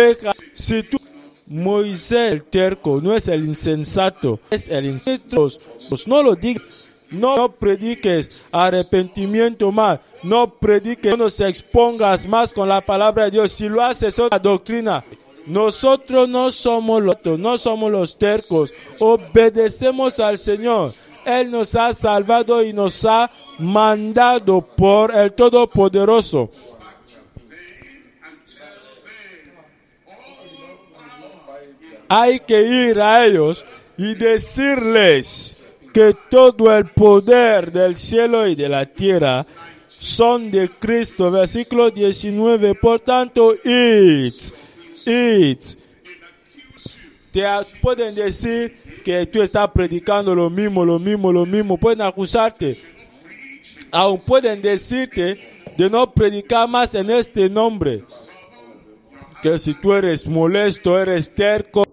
Si tú, Moisés, el terco, no es el insensato, es el insensato. No lo digas, no prediques arrepentimiento más, no prediques, no se expongas más con la palabra de Dios. Si lo haces, es otra doctrina. Nosotros no somos los tercos, obedecemos al Señor. Él nos ha salvado y nos ha mandado por el Todopoderoso. Hay que ir a ellos y decirles que todo el poder del cielo y de la tierra son de Cristo. Versículo 19. Por tanto, id. Te pueden decir que tú estás predicando lo mismo. Pueden acusarte. Aún pueden decirte de no predicar más en este nombre. Que si tú eres molesto, eres terco,